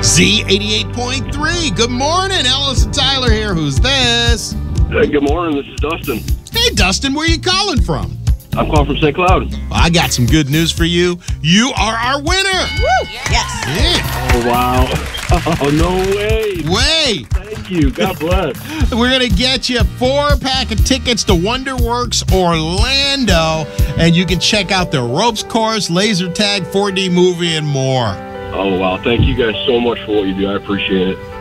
Z88.3. Good morning, Ellis and Tyler here. Who's this? Hey, good morning. This is Dustin. Hey, Dustin, where are you calling from? I'm calling from St. Cloud. I got some good news for you. You are our winner. Woo! Yes. Yeah. Oh, wow. Oh, no way. Wait. Thank you. God bless. We're going to get you a 4-pack of tickets to WonderWorks Orlando, and you can check out the ropes course, laser tag, 4D movie, and more. Oh, wow. Thank you guys so much for what you do. I appreciate it.